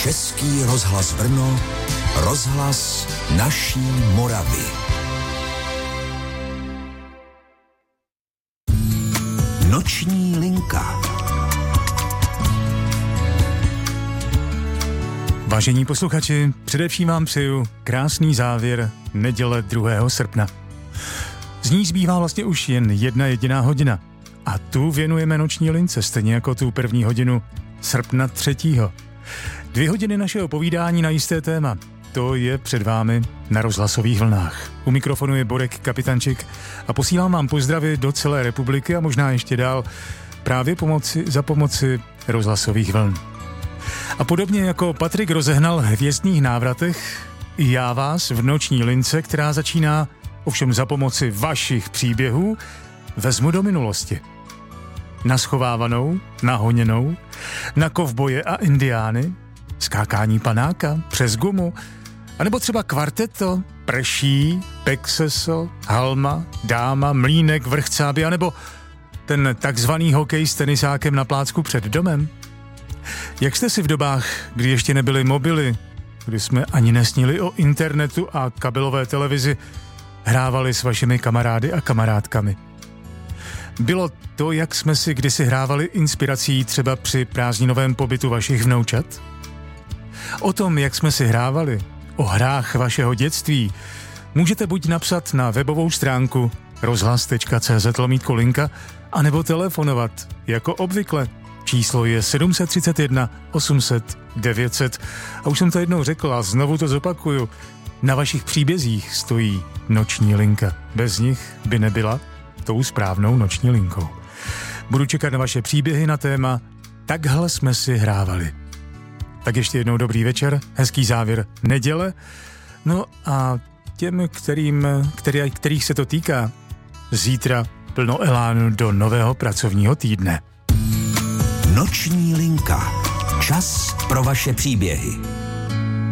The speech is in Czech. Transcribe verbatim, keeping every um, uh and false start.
Český rozhlas Brno, rozhlas naší Moravy. Noční linka. Vážení posluchači, především vám přeju krásný závěr neděle druhého srpna. Z ní zbývá vlastně už jen jedna jediná hodina. A tu věnujeme noční lince, stejně jako tu první hodinu srpna třetího. Dvě hodiny našeho povídání na jisté téma. To je před vámi na rozhlasových vlnách. U mikrofonu je Borek Kapitančik a posílám vám pozdravy do celé republiky a možná ještě dál právě pomoci, za pomoci rozhlasových vln. A podobně jako Patrik rozehnal v Hvězdných návratech, i já vás v noční lince, která začíná ovšem za pomoci vašich příběhů, vezmu do minulosti. Na schovávanou, na honěnou, na kovboje a indiány, skákání panáka, přes gumu, anebo třeba kvarteto, prší, pexeso, halma, dáma, mlýnek, vrchcáby, anebo ten takzvaný hokej s tenisákem na plácku před domem. Jak jste si v dobách, kdy ještě nebyly mobily, kdy jsme ani nesnili o internetu a kabelové televizi, hrávali s vašimi kamarády a kamarádkami? Bylo to, jak jsme si kdysi hrávali inspirací třeba při prázdninovém pobytu vašich vnoučat? O tom, jak jsme si hrávali, o hrách vašeho dětství, můžete buď napsat na webovou stránku rozhlas tečka cé zet lomítko linka, anebo telefonovat, jako obvykle. Číslo je sedm set třicet jedna osm set devět set. A už jsem to jednou řekl a znovu to zopakuju. Na vašich příbězích stojí noční linka. Bez nich by nebyla tou správnou noční linkou. Budu čekat na vaše příběhy na téma Takhle jsme si hrávali. Tak ještě jednou dobrý večer, hezký závěr neděle. No a těm, kterým, který, kterých se to týká, zítra plno elánu do nového pracovního týdne. Noční linka. Čas pro vaše příběhy.